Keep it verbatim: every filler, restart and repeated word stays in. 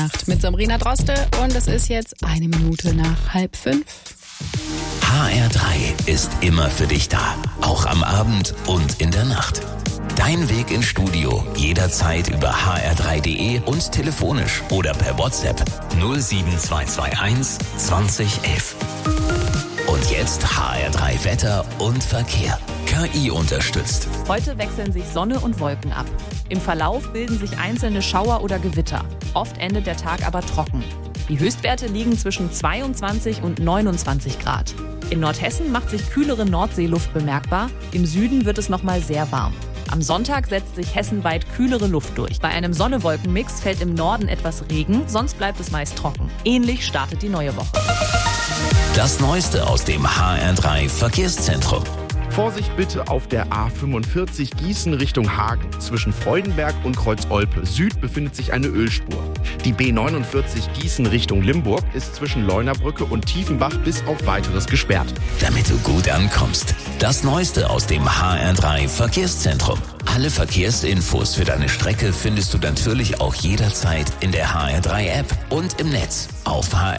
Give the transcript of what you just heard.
Nacht mit Sabrina Droste und es ist jetzt eine Minute nach halb fünf. H R drei ist immer für dich da, auch am Abend und in der Nacht. Dein Weg ins Studio jederzeit über h r drei punkt d e und telefonisch oder per WhatsApp null sieben zwei zwei eins zwanzig elf. Und jetzt H R drei Wetter und Verkehr. K I unterstützt. Heute wechseln sich Sonne und Wolken ab. Im Verlauf bilden sich einzelne Schauer oder Gewitter. Oft endet der Tag aber trocken. Die Höchstwerte liegen zwischen zweiundzwanzig und neunundzwanzig Grad. In Nordhessen macht sich kühlere Nordseeluft bemerkbar. Im Süden wird es nochmal sehr warm. Am Sonntag setzt sich hessenweit kühlere Luft durch. Bei einem Sonne-Wolken-Mix fällt im Norden etwas Regen, sonst bleibt es meist trocken. Ähnlich startet die neue Woche. Das Neueste aus dem H R drei Verkehrszentrum. Vorsicht bitte auf der A fünfundvierzig Gießen Richtung Hagen. Zwischen Freudenberg und Kreuz-Olpe Süd befindet sich eine Ölspur. Die B neunundvierzig Gießen Richtung Limburg ist zwischen Leunabrücke und Tiefenbach bis auf Weiteres gesperrt. Damit du gut ankommst. Das Neueste aus dem H R drei Verkehrszentrum. Alle Verkehrsinfos für deine Strecke findest du natürlich auch jederzeit in der H R drei App und im Netz auf h